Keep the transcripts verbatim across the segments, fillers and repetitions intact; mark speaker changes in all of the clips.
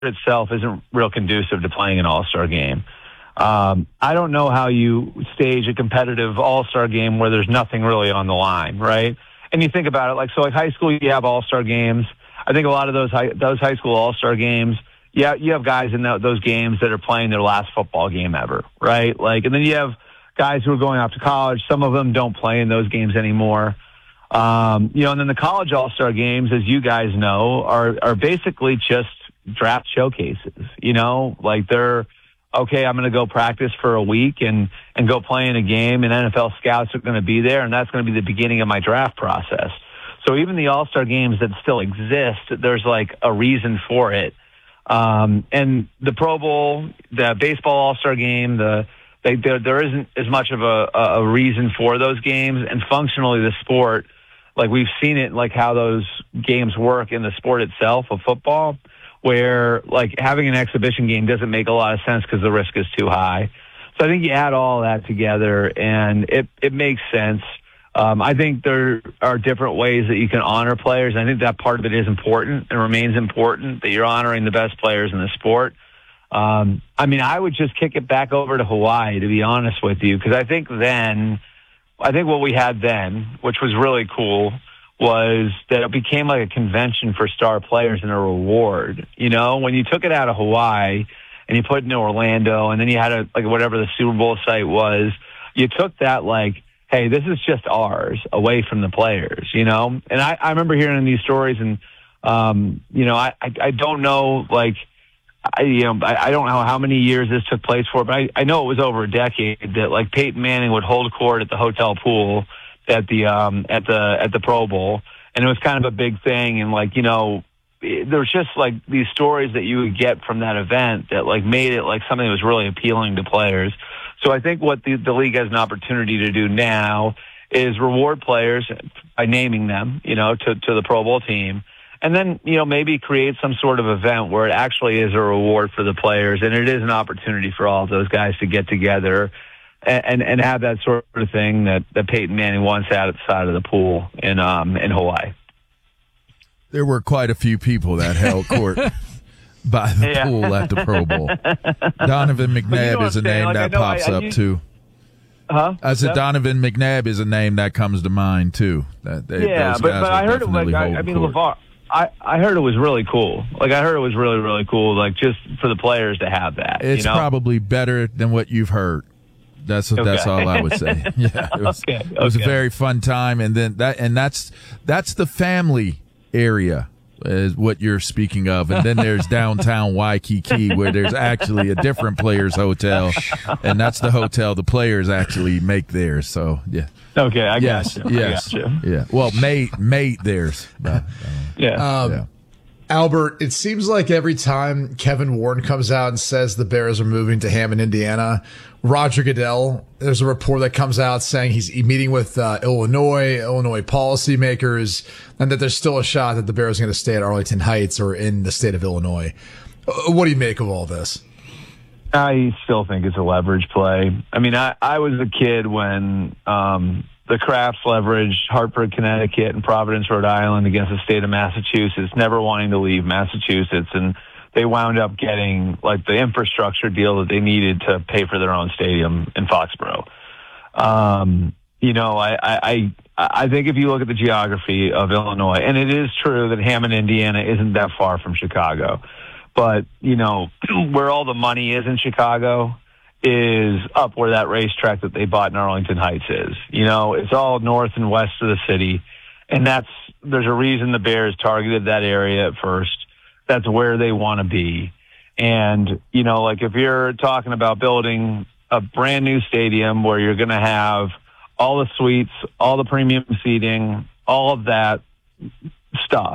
Speaker 1: itself isn't real conducive to playing an all-star game. Um, I don't know how you stage a competitive all-star game where there's nothing really on the line, right? And you think about it, like, so like high school, you have all-star games. I think a lot of those high, those high school all-star games, yeah, you have guys in those games that are playing their last football game ever, right? Like, and then you have guys who are going off to college. Some of them don't play in those games anymore. Um, you know, and then the college all-star games, as you guys know, are, are basically just draft showcases, you know, like they're, okay, I'm going to go practice for a week and, and go play in a game, and N F L scouts are going to be there, and that's going to be the beginning of my draft process. So even the all-star games that still exist, there's like a reason for it. Um, and the Pro Bowl, the baseball all-star game, the, they, there, there isn't as much of a, a reason for those games, and functionally the sport, like we've seen it, like how those games work in the sport itself of football, where like having an exhibition game doesn't make a lot of sense because the risk is too high. So I think you add all that together and it, it makes sense. Um, I think there are different ways that you can honor players. I think that part of it is important and remains important, that you're honoring the best players in the sport. Um, I mean, I would just kick it back over to Hawaii, to be honest with you, because I think then, I think what we had then, which was really cool, was that it became like a convention for star players and a reward. You know, when you took it out of Hawaii and you put it in Orlando and then you had a, like whatever the Super Bowl site was, you took that like, hey, this is just ours, away from the players, you know? And I, I remember hearing these stories and, um, you know, I, I, I don't know, like, I, you know, I, I don't know how many years this took place for, but I, I know it was over a decade that like Peyton Manning would hold court at the hotel pool at the, um, at the, at the Pro Bowl. And it was kind of a big thing. And like, you know, there was just like these stories that you would get from that event that like made it like something that was really appealing to players. So I think what the, the league has an opportunity to do now is reward players by naming them, you know, to, to the Pro Bowl team. And then, you know, maybe create some sort of event where it actually is a reward for the players. And it is an opportunity for all of those guys to get together and, and, and have that sort of thing that, that Peyton Manning once had at the side of the pool in, um, in Hawaii.
Speaker 2: There were quite a few people that held court by the
Speaker 1: yeah.
Speaker 2: pool at the Pro Bowl. Donovan McNabb you know is a name like, that pops I, I, up, I, too.
Speaker 1: Huh?
Speaker 2: I said
Speaker 1: yeah.
Speaker 2: Donovan McNabb is a name that comes to mind, too. That they,
Speaker 1: yeah, but, but I heard it like, I, I mean, LeVar, I, I heard it was really cool. Like, I heard it was really, really cool, like, just for the players to have that.
Speaker 2: It's
Speaker 1: you know?
Speaker 2: probably better than what you've heard. That's okay. That's all I would say. Yeah, it was,
Speaker 1: okay. Okay.
Speaker 2: It was a very fun time, and then that, and that's that's the family area is what you're speaking of, and then there's downtown Waikiki where there's actually a different players hotel, and that's the hotel the players actually make theirs. So yeah.
Speaker 1: Okay, I
Speaker 2: yes,
Speaker 1: got you.
Speaker 2: Yes,
Speaker 1: I got you.
Speaker 2: Yeah. Well, made made theirs. But, uh,
Speaker 1: yeah.
Speaker 3: Um,
Speaker 2: yeah.
Speaker 3: Albert, it seems like every time Kevin Warren comes out and says the Bears are moving to Hammond, Indiana, Roger Goodell, there's a report that comes out saying he's meeting with uh, Illinois, Illinois policymakers, and that there's still a shot that the Bears are going to stay at Arlington Heights or in the state of Illinois. Uh, what do you make of all this?
Speaker 1: I still think it's a leverage play. I mean, I, I was a kid when um, the Crafts leveraged Hartford, Connecticut, and Providence, Rhode Island against the state of Massachusetts, never wanting to leave Massachusetts. And they wound up getting like the infrastructure deal that they needed to pay for their own stadium in Foxborough. Um, you know, I, I, I think if you look at the geography of Illinois, and it is true that Hammond, Indiana isn't that far from Chicago, but you know, where all the money is in Chicago is up where that racetrack that they bought in Arlington Heights is. You know, it's all north and west of the city. And that's, there's a reason the Bears targeted that area at first. That's where they want to be. And, you know, like if you're talking about building a brand new stadium where you're going to have all the suites, all the premium seating, all of that stuff,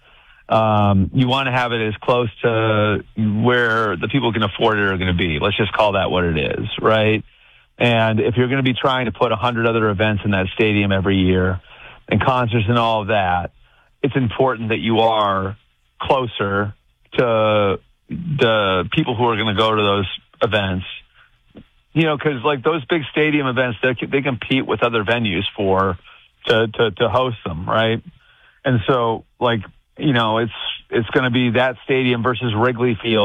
Speaker 1: um, you want to have it as close to where the people can afford it are going to be. Let's just call that what it is, right? And if you're going to be trying to put a hundred other events in that stadium every year and concerts and all of that, it's important that you are closer to the people who are going to go to those events. You know, because like those big stadium events, they they compete with other venues for to, to to host them, right? And so, like, you know, it's it's going to be that stadium versus Wrigley Field.